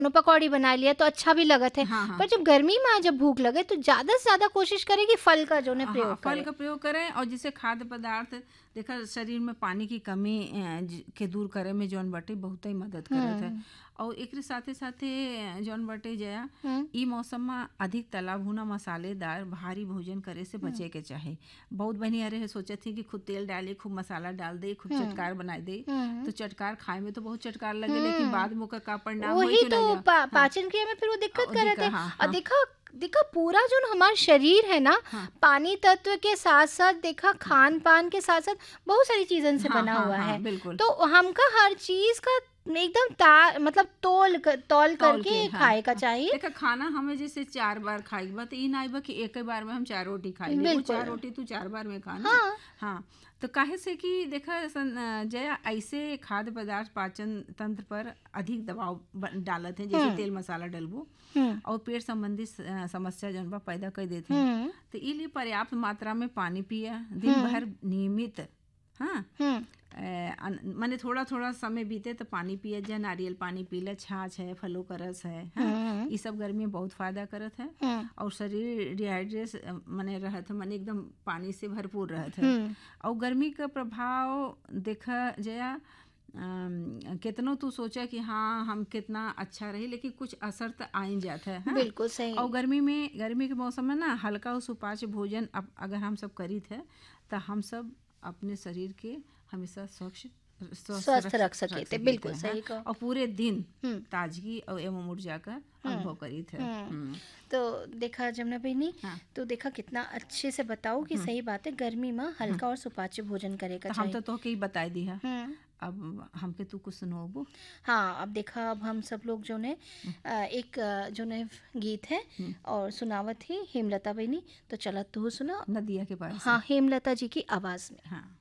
पकौड़ी बना लिया तो अच्छा भी लगत है। हाँ, हाँ। पर जब गर्मी में जब भूख लगे तो ज़्यादा से ज़्यादा कोशिश करें कि फल का जो है हाँ, प्रयोग फल करें। का प्रयोग करें और जैसे खाद्य पदार्थ देखा शरीर में पानी की कमी के दूर करे में जौन बाटे बहुत ही मदद करत है। और एकरे साथे साथे जौन बाटे जया हुँ, ई मौसम में अधिक तला भुना मसालेदार भारी भोजन करे से बचे के चाहे। बहुत बनी अरे सोचत थी कि खूब तेल डाले, खूब मसाला डाल दे, खूब हुँ, चटकार बना दे, हुँ, तो चटकार खाए में तो बहुत चटकार लगे, लेकिन हुँ। बाद में ओकर का परिणाम होई वही तो ना तो जा। हाँ, पाचन क्रिया में फिर वो दिक्कत करत दिक्कत, है। हाँ, और हाँ, देखा देखा पूरा जो न हमारा शरीर है ना, हाँ, पानी तत्व के साथ साथ देखा खान पान के साथ साथ बहुत सारी चीजन से हाँ, बना हाँ, हुआ हाँ, है। बिल्कुल। तो हमका हर चीज का एकदम मतलब तौल तौल के, करके हाँ, खाए का हाँ। चाहिए। देखा खाना हमें जैसे 4 बार खाई बा तो ई ना बा कि एक ही बार में हम 4 रोटी खाई ले, वो 4 बिल्कुल। रोटी तू 4 बार में खा ना। हाँ। हाँ, तो काहे से कि देखा जया ऐसे खाद्य पदार्थ पाचन तंत्र पर अधिक दबाव डालत हैं, जैसे हम्म। तेल मसाला डलबो हम्म। और पेट संबंधी समस्या जौन बा पैदा कर देते हैं। हम्म। तो ई लिए पर्याप्त मात्रा में पानी पिया, दिन हम्म। भर नियमित, हाँ, हम्म। माने थोड़ा थोड़ा समय बीते तो पानी पिया जाए, नारियल पानी पी ले, छाछ है, फलों का रस है, हाँ, हम्म। ये सब गर्मी में बहुत फायदा करत है। हम्म। और शरीर डिहाइड्रेट मने रहत है, मने एकदम पानी से भरपूर रहत है। हम्म। और गर्मी का प्रभाव देखा जया कितनो तू सोचा कि हाँ हम कितना अच्छा रही, लेकिन कुछ असर तो आ ही जाता है, हाँ। बिल्कुल सही। और गर्मी के मौसम में ना हल्का और सुपाच्य भोजन अब अगर हम सब करीत है तो हम सब अपने शरीर के हमेशा स्वस्थ स्वस्थ रख सके थे, सके बिल्कुल थे, हाँ। सही कहा। और पूरे दिन हम्म। ताजगी और एवं ऊर्जा का अनुभव करी थे। हम्म। तो देखा जमुना बहनी, हाँ, तो देखा कितना अच्छे से बताओ कि सही बात है, गर्मी में हल्का और सुपाच्य भोजन करे का तो हम चाहिए। तो के ही बताई दी है। हम्म। अब हमके तू कुछ सुनोबू। हाँ, अब देखा, अब हम सब लोग जो ने एक जो ने गीत है और सुनावत ही हेमलता बहनी, तो चला तू सुना। नदिया के पास से। हाँ, हेमलता जी की आवाज में। हाँ।